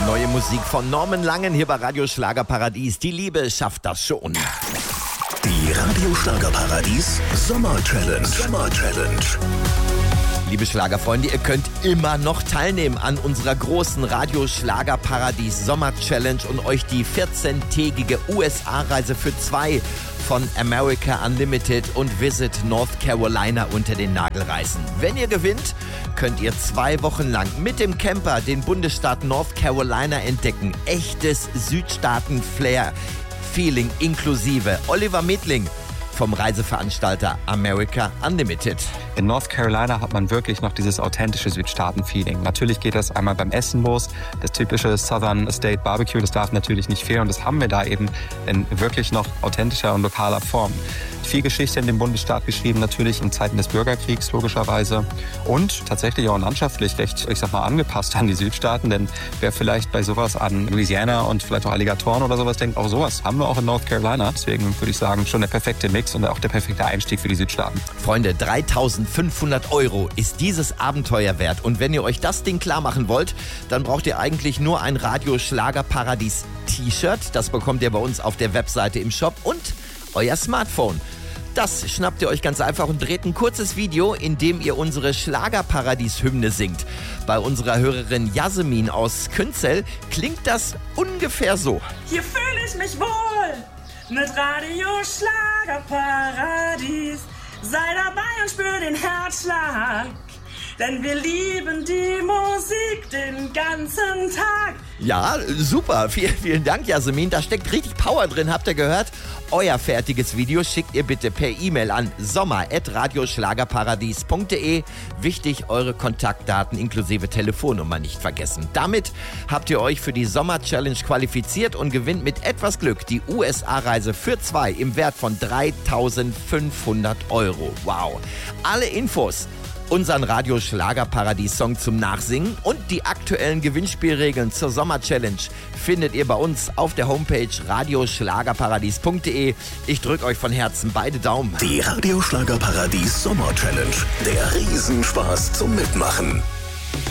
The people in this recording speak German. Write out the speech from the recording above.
Neue Musik von Norman Langen hier bei Radio Schlagerparadies. Die Liebe schafft das schon. Die Radio Schlagerparadies Sommer Challenge. Liebe Schlagerfreunde, ihr könnt immer noch teilnehmen an unserer großen Radio Schlagerparadies Sommer Challenge und euch die 14-tägige USA-Reise für 2 von America Unlimited und Visit North Carolina unter den Nagel reißen. Wenn ihr gewinnt, könnt ihr 2 Wochen lang mit dem Camper den Bundesstaat North Carolina entdecken. Echtes Südstaaten-Flair-Feeling inklusive Oliver Medling vom Reiseveranstalter America Unlimited. In North Carolina hat man wirklich noch dieses authentische Südstaaten-Feeling. Natürlich geht das einmal beim Essen los. Das typische Southern State Barbecue, das darf natürlich nicht fehlen. Und das haben wir da eben in wirklich noch authentischer und lokaler Form. Viel Geschichte in dem Bundesstaat geschrieben, natürlich in Zeiten des Bürgerkriegs logischerweise. Und tatsächlich auch landschaftlich recht, angepasst an die Südstaaten. Denn wer vielleicht bei sowas an Louisiana und vielleicht auch Alligatoren oder sowas denkt, auch sowas haben wir auch in North Carolina. Deswegen würde ich sagen, schon der perfekte Mix und auch der perfekte Einstieg für die Südstaaten. Freunde, 3.500 € ist dieses Abenteuer wert. Und wenn ihr euch das Ding klar machen wollt, dann braucht ihr eigentlich nur ein Radio Schlagerparadies T-Shirt. Das bekommt ihr bei uns auf der Webseite im Shop und euer Smartphone. Das schnappt ihr euch ganz einfach und dreht ein kurzes Video, in dem ihr unsere Schlagerparadies-Hymne singt. Bei unserer Hörerin Jasmin aus Künzell klingt das ungefähr so. Hier fühle ich mich wohl mit Radio Schlagerparadies. Sei dabei und spür den Herzschlag, denn wir lieben die Musik den ganzen Tag. Ja, super. Vielen Dank, Jasmin. Da steckt richtig Power drin, habt ihr gehört? Euer fertiges Video schickt ihr bitte per E-Mail an sommer@radioschlagerparadies.de. Wichtig, eure Kontaktdaten inklusive Telefonnummer nicht vergessen. Damit habt ihr euch für die Sommer-Challenge qualifiziert und gewinnt mit etwas Glück die USA-Reise für 2 im Wert von 3.500 €. Wow. Alle Infos, unseren Radio Schlagerparadies-Song zum Nachsingen und die aktuellen Gewinnspielregeln zur Sommer-Challenge findet ihr bei uns auf der Homepage radioschlagerparadies.de. Ich drücke euch von Herzen beide Daumen. Die Radio Schlagerparadies Sommer Challenge. Der Riesenspaß zum Mitmachen.